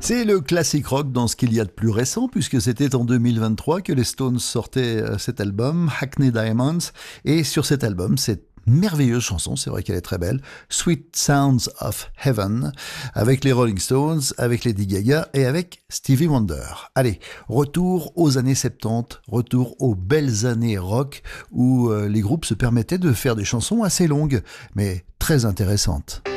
C'est le classique rock dans ce qu'il y a de plus récent, puisque c'était en 2023 que les Stones sortaient cet album, Hackney Diamonds, et sur cet album, cette merveilleuse chanson, c'est vrai qu'elle est très belle, Sweet Sounds of Heaven, avec les Rolling Stones, avec Lady Gaga et avec Stevie Wonder. Allez, retour aux années 70, retour aux belles années rock, où les groupes se permettaient de faire des chansons assez longues, mais très intéressantes.